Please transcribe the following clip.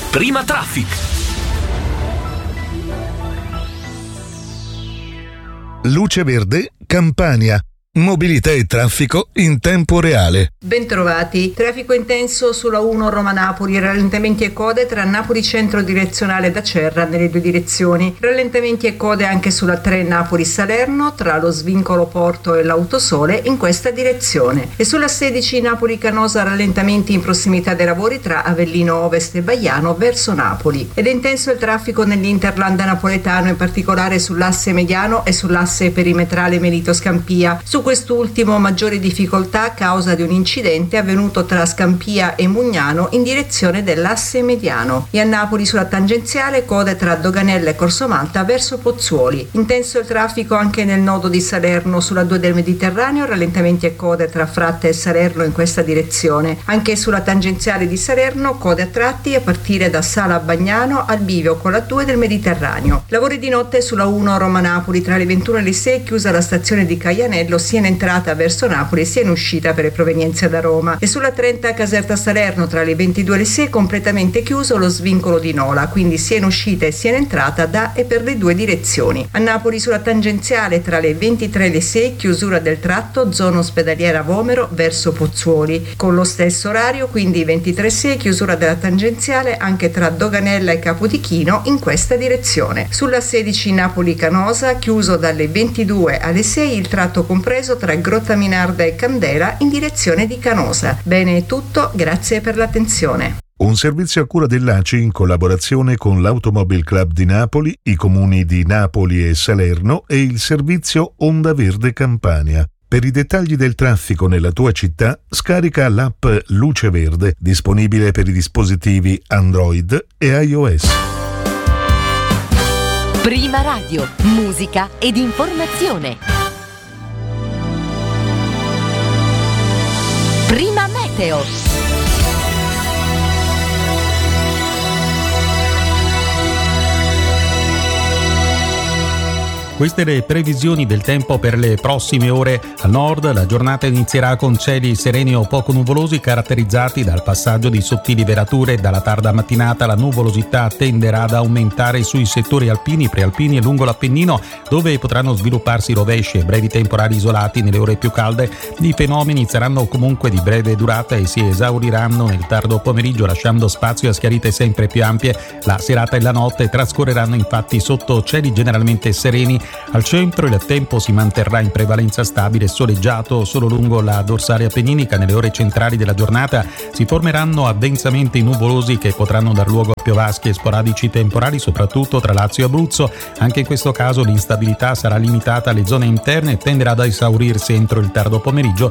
Prima Traffic. Luce Verde, Campania. Mobilità e traffico in tempo reale. Bentrovati. Traffico intenso sulla 1 Roma-Napoli, rallentamenti e code tra Napoli Centro direzionale da Cerra nelle due direzioni. Rallentamenti e code anche sulla 3 Napoli-Salerno tra lo svincolo Porto e l'Autosole in questa direzione. E sulla 16 Napoli-Canosa rallentamenti in prossimità dei lavori tra Avellino Ovest e Baiano verso Napoli. Ed è intenso il traffico nell'Interland napoletano, in particolare sull'asse mediano e sull'asse perimetrale Melito-Scampia. Su quest'ultimo maggiori difficoltà a causa di un incidente avvenuto tra Scampia e Mugnano in direzione dell'asse mediano. E a Napoli sulla tangenziale code tra Doganella e Corso Malta verso Pozzuoli. Intenso il traffico anche nel nodo di Salerno sulla 2 del Mediterraneo, rallentamenti e code tra Fratta e Salerno in questa direzione. Anche sulla tangenziale di Salerno code a tratti a partire da Sala a Bagnano al bivio con la 2 del Mediterraneo. Lavori di notte sulla 1 Roma-Napoli tra le 21 e le 6, chiusa la stazione di Caianello sia in entrata verso Napoli sia in uscita per le provenienze da Roma. E sulla 30 Caserta-Salerno tra le 22 e le 6 completamente chiuso lo svincolo di Nola, quindi sia in uscita e sia in entrata da e per le due direzioni. A Napoli sulla tangenziale tra le 23 e le 6 chiusura del tratto zona ospedaliera Vomero verso Pozzuoli, con lo stesso orario, quindi 23/6 chiusura della tangenziale anche tra Doganella e Capodichino in questa direzione. Sulla 16 Napoli-Canosa chiuso dalle 22 alle 6 il tratto compreso tra Grottaminarda e Candela in direzione di Canosa. Bene, è tutto, grazie per l'attenzione. Un servizio a cura dell'ACI in collaborazione con l'Automobile Club di Napoli, i comuni di Napoli e Salerno e il servizio Onda Verde Campania. Per i dettagli del traffico nella tua città, scarica l'app Luce Verde, disponibile per i dispositivi Android e iOS. Prima Radio, musica ed informazione. Prima Meteo. Queste le previsioni del tempo per le prossime ore. Al nord la giornata inizierà con cieli sereni o poco nuvolosi caratterizzati dal passaggio di sottili velature. Dalla tarda mattinata la nuvolosità tenderà ad aumentare sui settori alpini, prealpini e lungo l'Appennino, dove potranno svilupparsi rovesci e brevi temporali isolati nelle ore più calde. I fenomeni saranno comunque di breve durata e si esauriranno nel tardo pomeriggio, lasciando spazio a schiarite sempre più ampie. La serata e la notte trascorreranno infatti sotto cieli generalmente sereni. Al centro il tempo si manterrà in prevalenza stabile e soleggiato. Solo lungo la dorsale appenninica nelle ore centrali della giornata si formeranno addensamente nuvolosi che potranno dar luogo a piovaschi e sporadici temporali, soprattutto tra Lazio e Abruzzo. Anche in questo caso l'instabilità sarà limitata alle zone interne e tenderà ad esaurirsi entro il tardo pomeriggio,